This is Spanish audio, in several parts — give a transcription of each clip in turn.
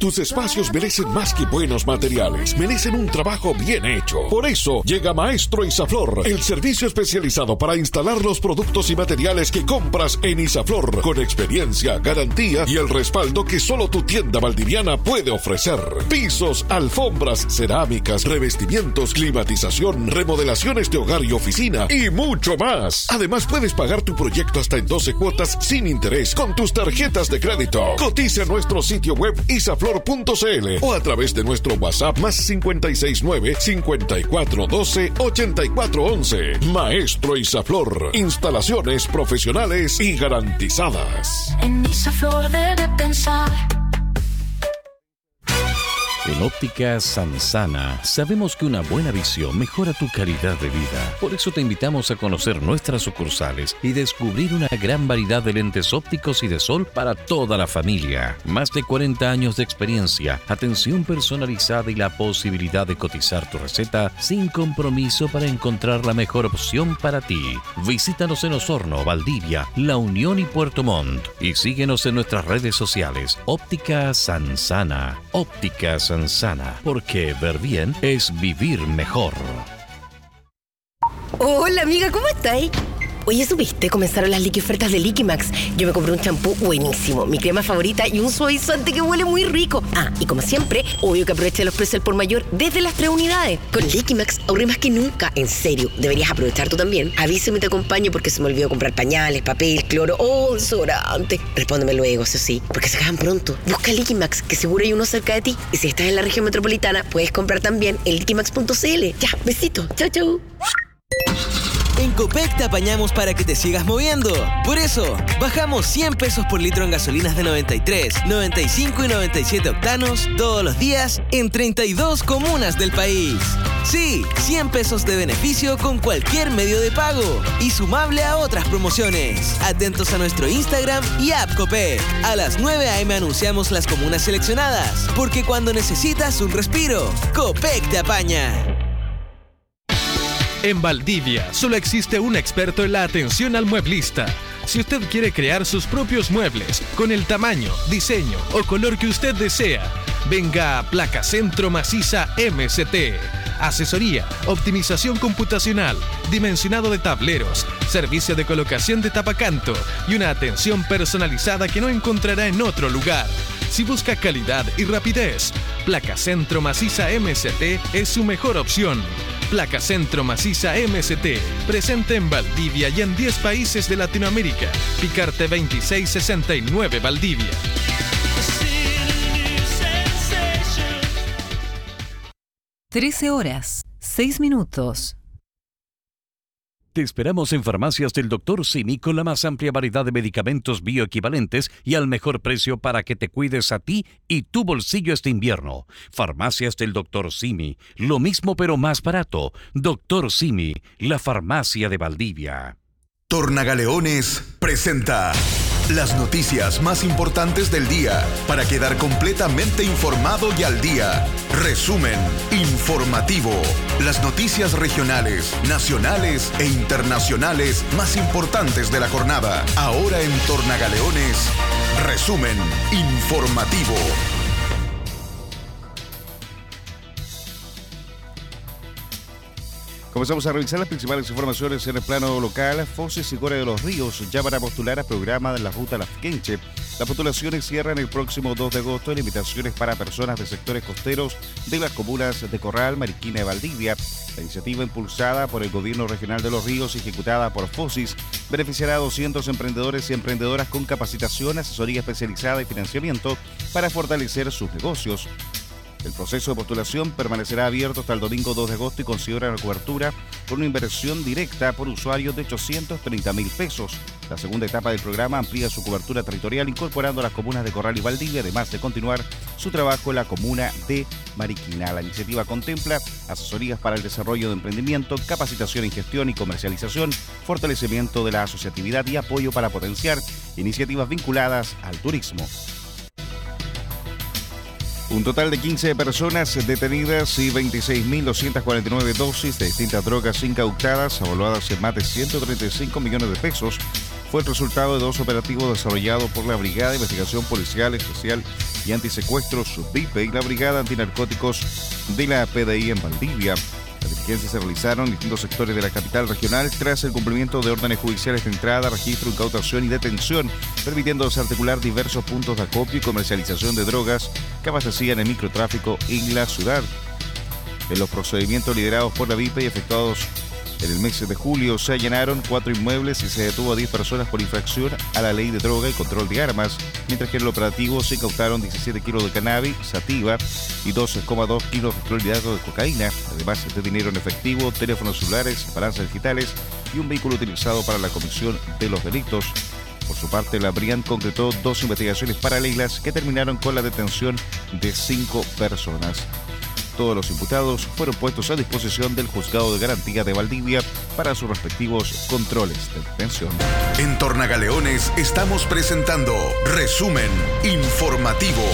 Tus espacios merecen más que buenos materiales, merecen un trabajo bien hecho. Por eso llega Maestro Isaflor, el servicio especializado para instalar los productos y materiales que compras en Isaflor, con experiencia, garantía y el respaldo que solo tu tienda valdiviana puede ofrecer. Pisos, alfombras, cerámicas, revestimientos, climatización, remodelaciones de hogar y oficina y mucho más. Además, puedes pagar tu proyecto hasta en 12 cuotas sin interés con tus tarjetas de crédito. Cotiza en nuestro sitio web isaflor.cl o a través de nuestro WhatsApp más 569-5412-8411. Maestro Isaflor, instalaciones profesionales y garantizadas. En Isaflor debe pensar. En Óptica Sansana sabemos que una buena visión mejora tu calidad de vida. Por eso te invitamos a conocer nuestras sucursales y descubrir una gran variedad de lentes ópticos y de sol para toda la familia. Más de 40 años de experiencia, atención personalizada y la posibilidad de cotizar tu receta sin compromiso para encontrar la mejor opción para ti. Visítanos en Osorno, Valdivia, La Unión y Puerto Montt. Y síguenos en nuestras redes sociales. Óptica Sansana. Óptica Sansana, porque ver bien es vivir mejor. Hola amiga, ¿cómo estáis? Oye, ¿supiste? Comenzaron las Liqui ofertas de Liquimax. Yo me compré un champú buenísimo, mi crema favorita y un suavizante que huele muy rico. Ah, y como siempre, obvio que aproveché los precios al por mayor desde las 3 unidades. Con Liquimax ahorré más que nunca. En serio, deberías aprovechar tú también. Avísame y te acompaño porque se me olvidó comprar pañales, papel, cloro o desodorante. Respóndeme luego, eso sí, porque se acaban pronto. Busca Liquimax, que seguro hay uno cerca de ti. Y si estás en la región metropolitana, puedes comprar también en liquimax.cl. Ya, besito. Chau, chau. En Copec te apañamos para que te sigas moviendo. Por eso, bajamos 100 pesos por litro en gasolinas de 93, 95 y 97 octanos todos los días en 32 comunas del país. Sí, 100 pesos de beneficio con cualquier medio de pago y sumable a otras promociones. Atentos a nuestro Instagram y app Copec. A las 9 a.m. anunciamos las comunas seleccionadas, porque cuando necesitas un respiro, Copec te apaña. En Valdivia solo existe un experto en la atención al mueblista. Si usted quiere crear sus propios muebles con el tamaño, diseño o color que usted desea, venga a Placa Centro Maciza MST. Asesoría, optimización computacional, dimensionado de tableros, servicio de colocación de tapacanto y una atención personalizada que no encontrará en otro lugar. Si busca calidad y rapidez, Placa Centro Maciza MST es su mejor opción. Placa Centro Maciza MST, presente en Valdivia y en 10 países de Latinoamérica. Picarte 2669 Valdivia. 13:06. Te esperamos en Farmacias del Dr. Simi con la más amplia variedad de medicamentos bioequivalentes y al mejor precio para que te cuides a ti y tu bolsillo este invierno. Farmacias del Dr. Simi, lo mismo pero más barato. Dr. Simi, la farmacia de Valdivia. Tornagaleones presenta las noticias más importantes del día para quedar completamente informado y al día. Resumen informativo. Las noticias regionales, nacionales e internacionales más importantes de la jornada. Ahora en Tornagaleones, resumen informativo. Comenzamos a revisar las principales informaciones en el plano local. Foces y Gore de los Ríos ya van a postular al programa de la Ruta Lafkenche. Las postulaciones cierran el próximo 2 de agosto en invitaciones para personas de sectores costeros de las comunas de Corral, Mariquina y Valdivia. La iniciativa impulsada por el Gobierno Regional de los Ríos y ejecutada por FOSIS beneficiará a 200 emprendedores y emprendedoras con capacitación, asesoría especializada y financiamiento para fortalecer sus negocios. El proceso de postulación permanecerá abierto hasta el domingo 2 de agosto y considera una cobertura por una inversión directa por usuarios de 830.000 pesos. La segunda etapa del programa amplía su cobertura territorial incorporando a las comunas de Corral y Valdivia, además de continuar su trabajo en la comuna de Mariquina. La iniciativa contempla asesorías para el desarrollo de emprendimiento, capacitación en gestión y comercialización, fortalecimiento de la asociatividad y apoyo para potenciar iniciativas vinculadas al turismo. Un total de 15 personas detenidas y 26.249 dosis de distintas drogas incautadas, evaluadas en más de 135 millones de pesos, fue el resultado de 2 operativos desarrollados por la Brigada de Investigación Policial Especial y Antisecuestros BIPE y la Brigada Antinarcóticos de la PDI en Valdivia. Las diligencias se realizaron en distintos sectores de la capital regional tras el cumplimiento de órdenes judiciales de entrada, registro, incautación y detención, permitiendo desarticular diversos puntos de acopio y comercialización de drogas que abastecían el microtráfico en la ciudad. En los procedimientos liderados por la BIPE y efectuados en el mes de julio se allanaron 4 inmuebles y se detuvo a 10 personas por infracción a la ley de droga y control de armas, mientras que en el operativo se incautaron 17 kilos de cannabis, sativa y 12,2 kilos de clorhidrato de cocaína, además de dinero en efectivo, teléfonos celulares, balanzas digitales y un vehículo utilizado para la comisión de los delitos. Por su parte, la BRIAN concretó 2 investigaciones paralelas que terminaron con la detención de 5 personas. Todos los imputados fueron puestos a disposición del Juzgado de Garantía de Valdivia para sus respectivos controles de detención. En Tornagaleones estamos presentando Resumen Informativo.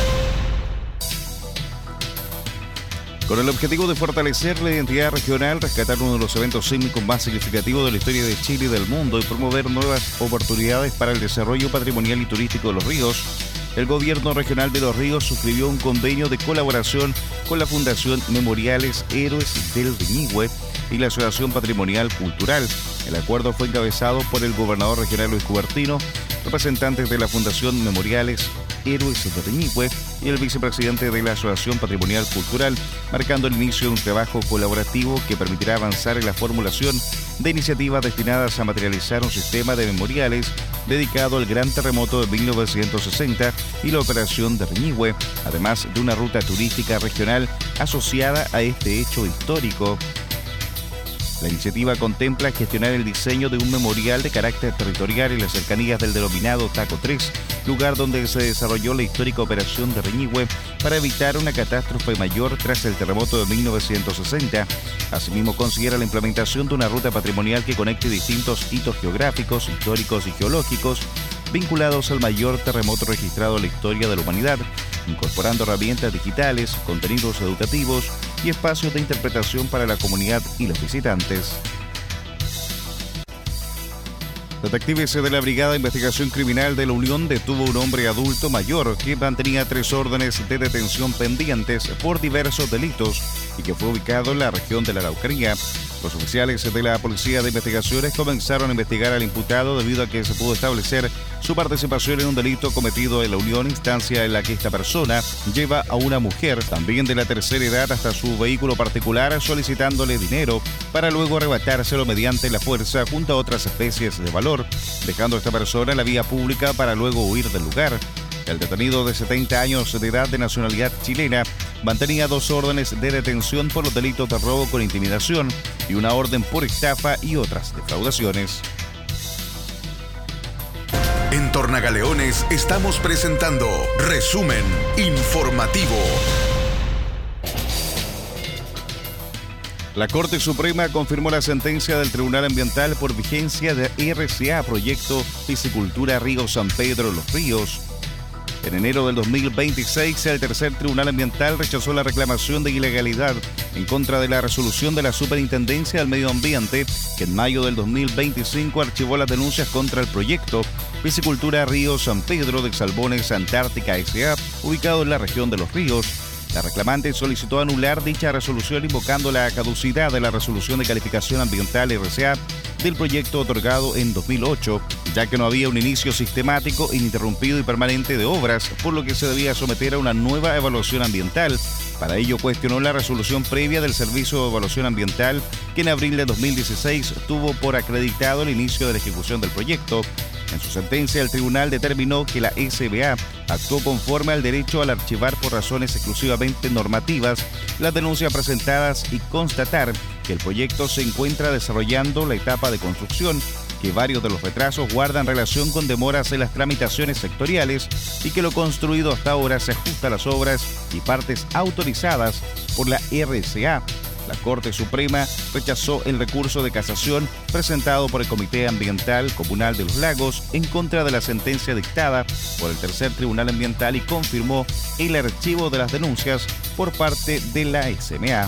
Con el objetivo de fortalecer la identidad regional, rescatar uno de los eventos sísmicos más significativos de la historia de Chile y del mundo y promover nuevas oportunidades para el desarrollo patrimonial y turístico de los ríos, el Gobierno Regional de Los Ríos suscribió un convenio de colaboración con la Fundación Memoriales Héroes del Riñihue y la Asociación Patrimonial Cultural. El acuerdo fue encabezado por el gobernador regional Luis Cubertino, representantes de la Fundación Memoriales Héroes de Riñihue y el vicepresidente de la Asociación Patrimonial Cultural, marcando el inicio de un trabajo colaborativo que permitirá avanzar en la formulación de iniciativas destinadas a materializar un sistema de memoriales dedicado al gran terremoto de 1960 y la operación de Riñihue, además de una ruta turística regional asociada a este hecho histórico. La iniciativa contempla gestionar el diseño de un memorial de carácter territorial en las cercanías del denominado Taco 3, lugar donde se desarrolló la histórica operación de Riñihue para evitar una catástrofe mayor tras el terremoto de 1960. Asimismo, considera la implementación de una ruta patrimonial que conecte distintos hitos geográficos, históricos y geológicos vinculados al mayor terremoto registrado en la historia de la humanidad, incorporando herramientas digitales, contenidos educativos y espacios de interpretación para la comunidad y los visitantes. Detectives de la Brigada de Investigación Criminal de la Unión detuvo a un hombre adulto mayor que mantenía 3 órdenes de detención pendientes por diversos delitos y que fue ubicado en la región de la Araucanía. Los oficiales de la Policía de Investigaciones comenzaron a investigar al imputado debido a que se pudo establecer su participación en un delito cometido en la Unión, instancia en la que esta persona lleva a una mujer, también de la tercera edad, hasta su vehículo particular solicitándole dinero para luego arrebatárselo mediante la fuerza junto a otras especies de valor, dejando a esta persona en la vía pública para luego huir del lugar. El detenido de 70 años de edad de nacionalidad chilena mantenía 2 órdenes de detención por los delitos de robo con intimidación y una orden por estafa y otras defraudaciones. En Tornagaleones estamos presentando Resumen Informativo. La Corte Suprema confirmó la sentencia del Tribunal Ambiental por vigencia de RCA, proyecto Piscicultura Río San Pedro Los Ríos. En enero del 2026, el tercer Tribunal Ambiental rechazó la reclamación de ilegalidad en contra de la resolución de la Superintendencia del Medio Ambiente, que en mayo del 2025 archivó las denuncias contra el proyecto Piscicultura Río San Pedro de Salmones Antártica S.A., ubicado en la región de Los Ríos. La reclamante solicitó anular dicha resolución invocando la caducidad de la resolución de calificación ambiental RCA del proyecto otorgado en 2008, ya que no había un inicio sistemático, ininterrumpido y permanente de obras, por lo que se debía someter a una nueva evaluación ambiental. Para ello cuestionó la resolución previa del Servicio de Evaluación Ambiental, que en abril de 2016 tuvo por acreditado el inicio de la ejecución del proyecto. En su sentencia, el tribunal determinó que la SBA actuó conforme al derecho al archivar por razones exclusivamente normativas las denuncias presentadas y constatar que el proyecto se encuentra desarrollando la etapa de construcción, que varios de los retrasos guardan relación con demoras en las tramitaciones sectoriales y que lo construido hasta ahora se ajusta a las obras y partes autorizadas por la RCA. La Corte Suprema rechazó el recurso de casación presentado por el Comité Ambiental Comunal de los Lagos en contra de la sentencia dictada por el Tercer Tribunal Ambiental y confirmó el archivo de las denuncias por parte de la SMA.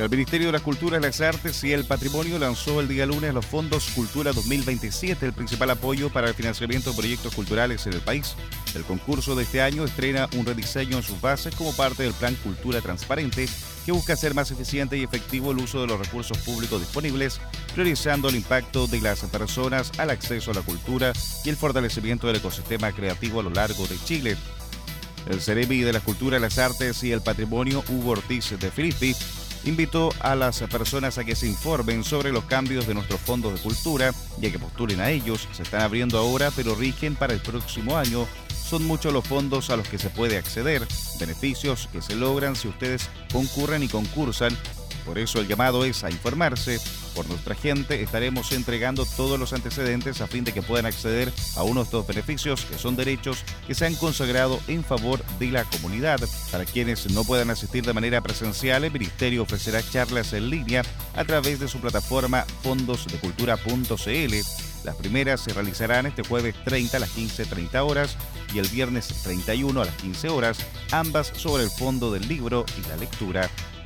El Ministerio de las Culturas, las Artes y el Patrimonio lanzó el día lunes los Fondos Cultura 2027, el principal apoyo para el financiamiento de proyectos culturales en el país. El concurso de este año estrena un rediseño en sus bases como parte del Plan Cultura Transparente, que busca hacer más eficiente y efectivo el uso de los recursos públicos disponibles, priorizando el impacto de las personas al acceso a la cultura y el fortalecimiento del ecosistema creativo a lo largo de Chile. El Ceremi de las Culturas, las Artes y el Patrimonio, Hugo Ortiz de Filippi, invitó a las personas a que se informen sobre los cambios de nuestros fondos de cultura y a que postulen a ellos. Se están abriendo ahora, pero rigen para el próximo año. Son muchos los fondos a los que se puede acceder, beneficios que se logran si ustedes concurren y concursan. Por eso el llamado es a informarse. Por nuestra gente estaremos entregando todos los antecedentes a fin de que puedan acceder a uno de estos beneficios que son derechos que se han consagrado en favor de la comunidad. Para quienes no puedan asistir de manera presencial, el Ministerio ofrecerá charlas en línea a través de su plataforma fondosdecultura.cl. Las primeras se realizarán este jueves 30 a las 15:30 horas y el viernes 31 a las 15 horas, ambas sobre el fondo del libro y la lectura.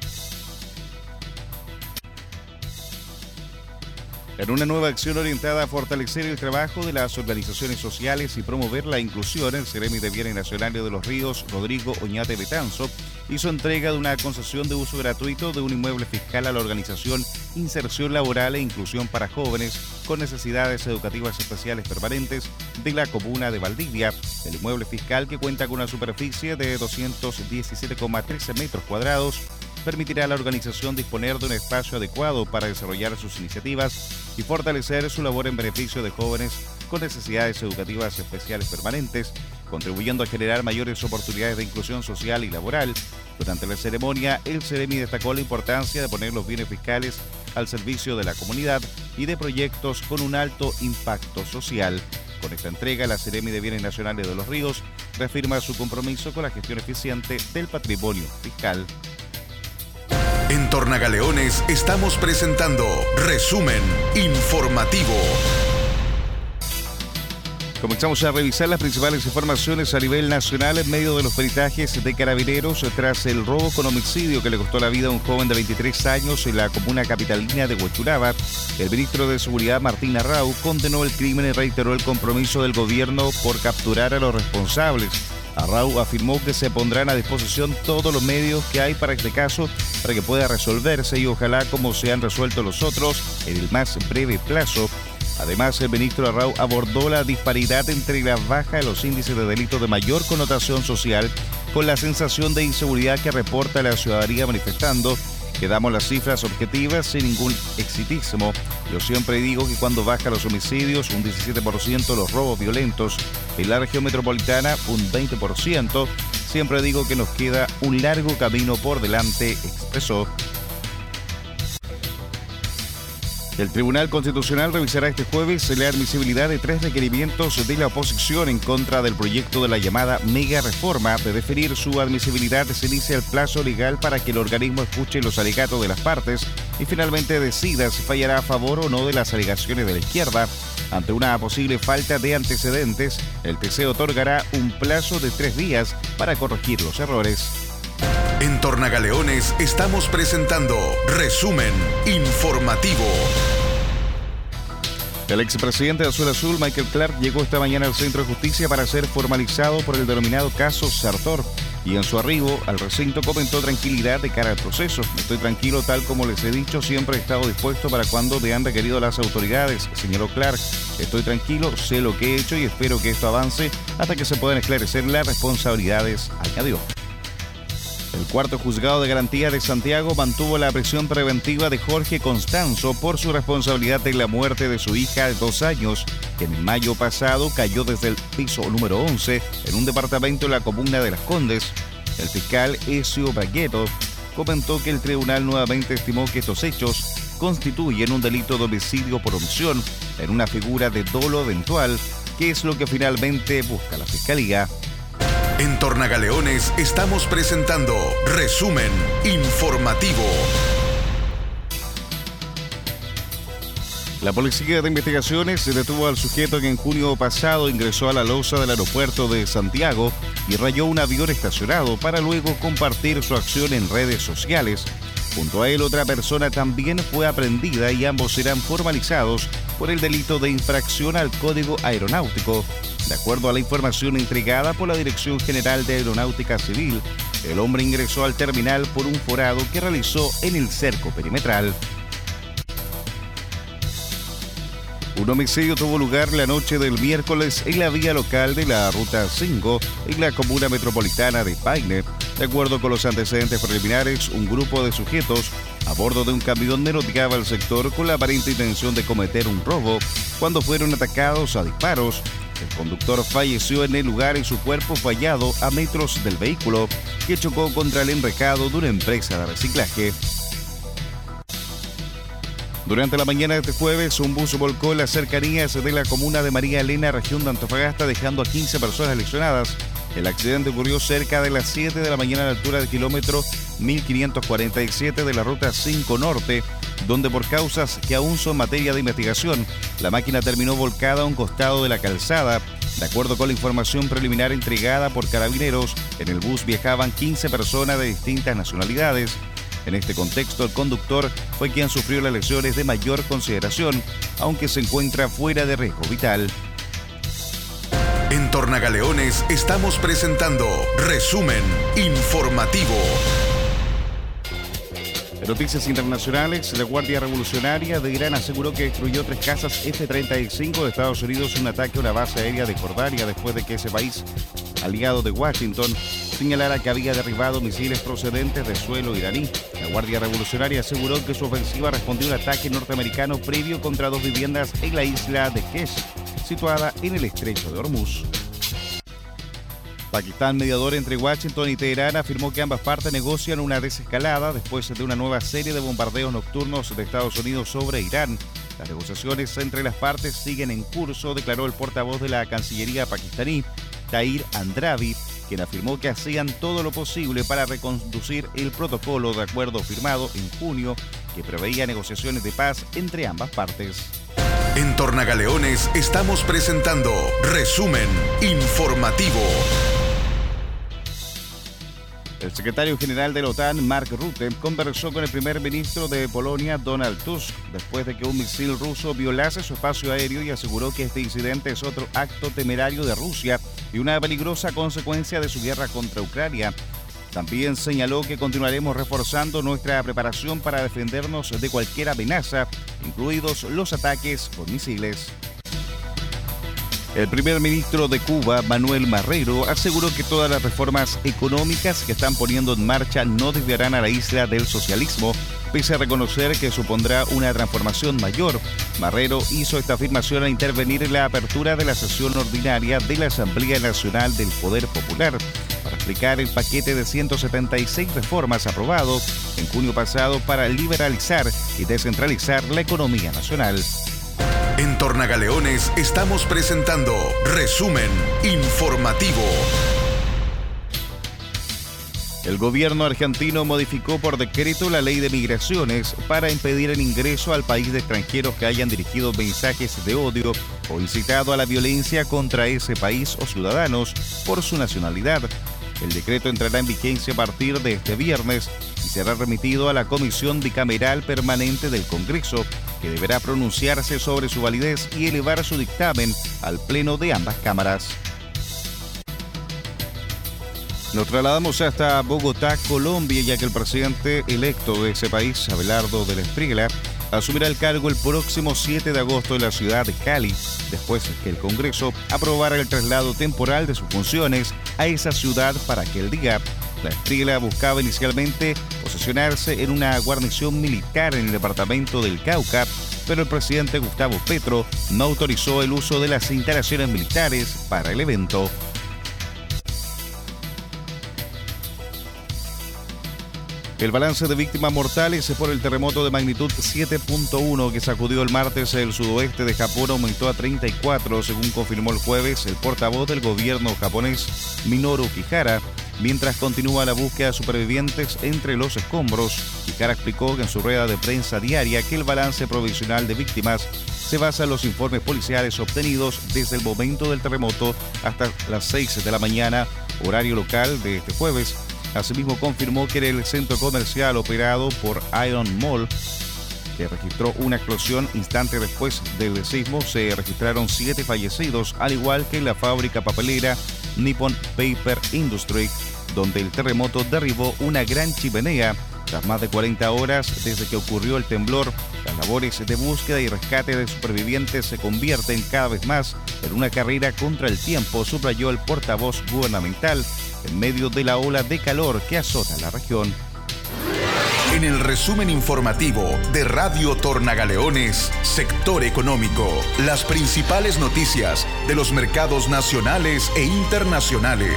En una nueva acción orientada a fortalecer el trabajo de las organizaciones sociales y promover la inclusión, el Ceremi de Bienes Nacionales de los Ríos, Rodrigo Oñate Betanzo, hizo entrega de una concesión de uso gratuito de un inmueble fiscal a la organización Inserción Laboral e Inclusión para Jóvenes con Necesidades Educativas Especiales Permanentes de la comuna de Valdivia. El inmueble fiscal, que cuenta con una superficie de 217,13 metros cuadrados, permitirá a la organización disponer de un espacio adecuado para desarrollar sus iniciativas y fortalecer su labor en beneficio de jóvenes con necesidades educativas especiales permanentes, contribuyendo a generar mayores oportunidades de inclusión social y laboral. Durante la ceremonia, el Ceremi destacó la importancia de poner los bienes fiscales al servicio de la comunidad y de proyectos con un alto impacto social. Con esta entrega, la Ceremi de Bienes Nacionales de los Ríos reafirma su compromiso con la gestión eficiente del patrimonio fiscal. En Tornagaleones estamos presentando Resumen Informativo. Comenzamos a revisar las principales informaciones a nivel nacional en medio de los peritajes de Carabineros tras el robo con homicidio que le costó la vida a un joven de 23 años en la comuna capitalina de Huechuraba. El ministro de Seguridad, Martín Arrau, condenó el crimen y reiteró el compromiso del gobierno por capturar a los responsables. Arrau afirmó que se pondrán a disposición todos los medios que hay para este caso para que pueda resolverse y ojalá como se han resuelto los otros en el más breve plazo. Además, el ministro Arrau abordó la disparidad entre la baja de los índices de delitos de mayor connotación social con la sensación de inseguridad que reporta la ciudadanía manifestando que damos las cifras objetivas sin ningún exitismo. Yo siempre digo que cuando baja los homicidios, un 17% los robos violentos, en la región metropolitana un 20%, siempre digo que nos queda un largo camino por delante, expresó. El Tribunal Constitucional revisará este jueves la admisibilidad de 3 requerimientos de la oposición en contra del proyecto de la llamada mega reforma. De definir su admisibilidad, se inicia el plazo legal para que el organismo escuche los alegatos de las partes y finalmente decida si fallará a favor o no de las alegaciones de la izquierda. Ante una posible falta de antecedentes, el TC otorgará un plazo de 3 días para corregir los errores. En Tornagaleones estamos presentando Resumen Informativo. El expresidente de Azul Azul, Michael Clark, llegó esta mañana al Centro de Justicia para ser formalizado por el denominado caso Sartor. Y en su arribo al recinto comentó tranquilidad de cara al proceso. Estoy tranquilo, tal como les he dicho, siempre he estado dispuesto para cuando me han requerido las autoridades, señaló Clark. Estoy tranquilo, sé lo que he hecho y espero que esto avance hasta que se puedan esclarecer las responsabilidades, añadió. El cuarto juzgado de garantía de Santiago mantuvo la prisión preventiva de Jorge Constanzo por su responsabilidad en la muerte de su hija de 2 años, que en mayo pasado cayó desde el piso número 11 en un departamento en la comuna de Las Condes. El fiscal Ezio Bragueto comentó que el tribunal nuevamente estimó que estos hechos constituyen un delito de homicidio por omisión en una figura de dolo eventual, que es lo que finalmente busca la fiscalía. En Tornagaleones estamos presentando Resumen Informativo. La Policía de Investigaciones detuvo al sujeto que en junio pasado ingresó a la loza del aeropuerto de Santiago y rayó un avión estacionado para luego compartir su acción en redes sociales. Junto a él, otra persona también fue aprehendida y ambos serán formalizados por el delito de infracción al Código Aeronáutico. De acuerdo a la información entregada por la Dirección General de Aeronáutica Civil, el hombre ingresó al terminal por un forado que realizó en el cerco perimetral. Un homicidio tuvo lugar la noche del miércoles en la vía local de la Ruta 5 en la comuna metropolitana de Paine. De acuerdo con los antecedentes preliminares, un grupo de sujetos a bordo de un camión merodeaba el sector con la aparente intención de cometer un robo cuando fueron atacados a disparos. El conductor falleció en el lugar y su cuerpo fue hallado a metros del vehículo que chocó contra el enrejado de una empresa de reciclaje. Durante la mañana de este jueves, un bus volcó en las cercanías de la comuna de María Elena, región de Antofagasta, dejando a 15 personas lesionadas. El accidente ocurrió cerca de las 7 de la mañana a la altura del kilómetro 1547 de la Ruta 5 Norte, donde por causas que aún son materia de investigación, la máquina terminó volcada a un costado de la calzada. De acuerdo con la información preliminar entregada por Carabineros, en el bus viajaban 15 personas de distintas nacionalidades. En este contexto, el conductor fue quien sufrió las lesiones de mayor consideración, aunque se encuentra fuera de riesgo vital. En Tornagaleones estamos presentando Resumen Informativo. En noticias internacionales, la Guardia Revolucionaria de Irán aseguró que destruyó 3 cazas F-35 de Estados Unidos en un ataque a una base aérea de Jordania después de que ese país, aliado de Washington, señalara que había derribado misiles procedentes de suelo iraní. La Guardia Revolucionaria aseguró que su ofensiva respondió a un ataque norteamericano previo contra 2 viviendas en la isla de Kesh, situada en el estrecho de Hormuz. Pakistán, mediador entre Washington y Teherán, afirmó que ambas partes negocian una desescalada después de una nueva serie de bombardeos nocturnos de Estados Unidos sobre Irán. Las negociaciones entre las partes siguen en curso, declaró el portavoz de la Cancillería pakistaní, Tahir Andrabi, quien afirmó que hacían todo lo posible para reconducir el protocolo de acuerdo firmado en junio, que preveía negociaciones de paz entre ambas partes. En Tornagaleones estamos presentando Resumen Informativo. El secretario general de la OTAN, Mark Rutte, conversó con el primer ministro de Polonia, Donald Tusk, después de que un misil ruso violase su espacio aéreo y aseguró que este incidente es otro acto temerario de Rusia y una peligrosa consecuencia de su guerra contra Ucrania. También señaló que continuaremos reforzando nuestra preparación para defendernos de cualquier amenaza, incluidos los ataques con misiles. El primer ministro de Cuba, Manuel Marrero, aseguró que todas las reformas económicas que están poniendo en marcha no desviarán a la isla del socialismo, pese a reconocer que supondrá una transformación mayor. Marrero hizo esta afirmación al intervenir en la apertura de la sesión ordinaria de la Asamblea Nacional del Poder Popular para explicar el paquete de 176 reformas aprobado en junio pasado para liberalizar y descentralizar la economía nacional. En Tornagaleones estamos presentando Resumen Informativo. El gobierno argentino modificó por decreto la ley de migraciones para impedir el ingreso al país de extranjeros que hayan dirigido mensajes de odio o incitado a la violencia contra ese país o ciudadanos por su nacionalidad. El decreto entrará en vigencia a partir de este viernes y será remitido a la Comisión Bicameral Permanente del Congreso, que deberá pronunciarse sobre su validez y elevar su dictamen al pleno de ambas cámaras. Nos trasladamos hasta Bogotá, Colombia, ya que el presidente electo de ese país, Abelardo de la Espriella, asumirá el cargo el próximo 7 de agosto en la ciudad de Cali, después que el Congreso aprobara el traslado temporal de sus funciones a esa ciudad para aquel día. La Espriella buscaba inicialmente posesionarse en una guarnición militar en el departamento del Cauca, pero el presidente Gustavo Petro no autorizó el uso de las instalaciones militares para el evento. El balance de víctimas mortales por el terremoto de magnitud 7.1 que sacudió el martes el sudoeste de Japón aumentó a 34, según confirmó el jueves el portavoz del gobierno japonés, Minoru Kihara, mientras continúa la búsqueda de supervivientes entre los escombros. Kihara explicó en su rueda de prensa diaria que el balance provisional de víctimas se basa en los informes policiales obtenidos desde el momento del terremoto hasta las 6 de la mañana, horario local de este jueves. Asimismo, confirmó que en el centro comercial operado por Iron Mall, que registró una explosión instante después del sismo, se registraron 7 fallecidos, al igual que en la fábrica papelera Nippon Paper Industry, donde el terremoto derribó una gran chimenea. Tras más de 40 horas desde que ocurrió el temblor, las labores de búsqueda y rescate de supervivientes se convierten cada vez más en una carrera contra el tiempo, subrayó el portavoz gubernamental en medio de la ola de calor que azota la región. En el resumen informativo de Radio Tornagaleones, Sector Económico, las principales noticias de los mercados nacionales e internacionales.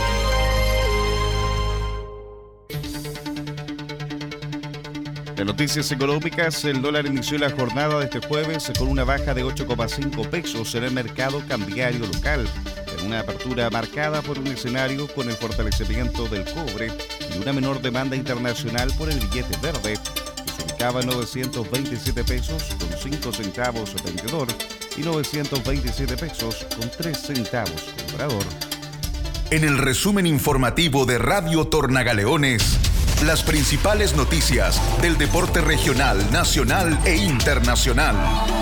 En noticias económicas, el dólar inició la jornada de este jueves con una baja de 8,5 pesos en el mercado cambiario local, en una apertura marcada por un escenario con el fortalecimiento del cobre y una menor demanda internacional por el billete verde, que se ubicaba en 927 pesos con 5 centavos vendedor y 927 pesos con 3 centavos comprador. En el resumen informativo de Radio Tornagaleones, las principales noticias del deporte regional, nacional e internacional.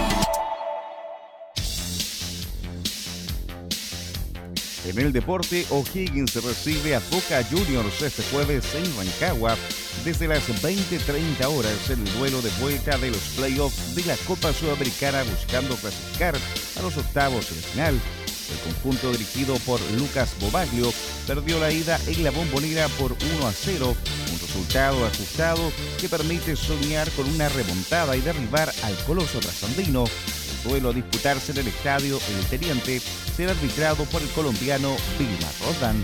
En el deporte, O'Higgins recibe a Boca Juniors este jueves en Rancagua desde las 20:30 horas en el duelo de vuelta de los playoffs de la Copa Sudamericana, buscando clasificar a los octavos de final. El conjunto dirigido por Lucas Bobaglio perdió la ida en la Bombonera por 1-0, un resultado ajustado que permite soñar con una remontada y derribar al coloso trasandino. El duelo a disputarse en el estadio El Teniente será arbitrado por el colombiano Vilmar Roldán.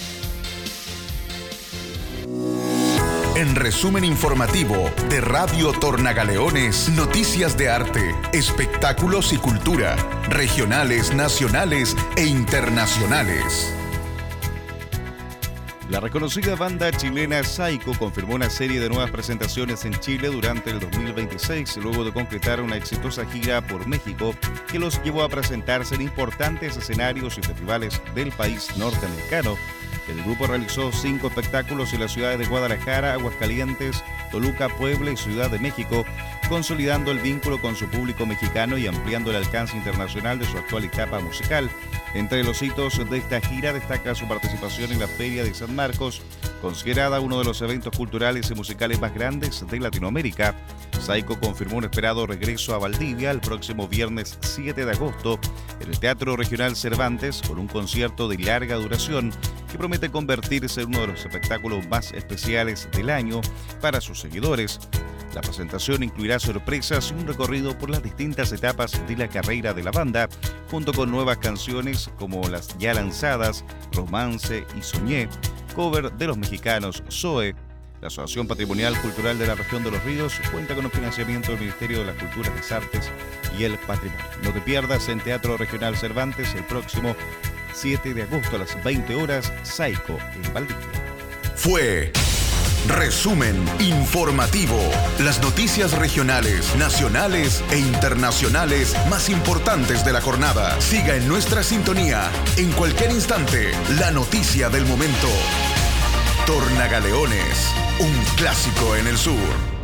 En resumen informativo de Radio Tornagaleones, noticias de arte, espectáculos y cultura, regionales, nacionales e internacionales. La reconocida banda chilena Saiko confirmó una serie de nuevas presentaciones en Chile durante el 2026, luego de concretar una exitosa gira por México que los llevó a presentarse en importantes escenarios y festivales del país norteamericano. El grupo realizó 5 espectáculos en las ciudades de Guadalajara, Aguascalientes, Toluca, Puebla y Ciudad de México, consolidando el vínculo con su público mexicano y ampliando el alcance internacional de su actual etapa musical. Entre los hitos de esta gira destaca su participación en la Feria de San Marcos, considerada uno de los eventos culturales y musicales más grandes de Latinoamérica. Saiko confirmó un esperado regreso a Valdivia el próximo viernes 7 de agosto en el Teatro Regional Cervantes con un concierto de larga duración que promete convertirse en uno de los espectáculos más especiales del año para sus seguidores. La presentación incluirá sorpresas y un recorrido por las distintas etapas de la carrera de la banda, junto con nuevas canciones como las ya lanzadas Romance y Soñé, cover de los mexicanos Zoe. La Asociación Patrimonial Cultural de la Región de los Ríos cuenta con un financiamiento del Ministerio de las Culturas, las Artes y el Patrimonio. No te pierdas en Teatro Regional Cervantes el próximo 7 de agosto a las 20 horas, Saiko en Valdivia. Fue Resumen Informativo. Las noticias regionales, nacionales e internacionales más importantes de la jornada. Siga en nuestra sintonía. En cualquier instante, la noticia del momento. Tornagaleones, un clásico en el sur.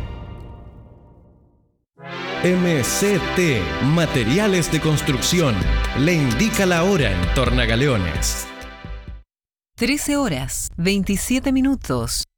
MCT, Materiales de Construcción, le indica la hora en Tornagaleones. 13 horas, 27 minutos.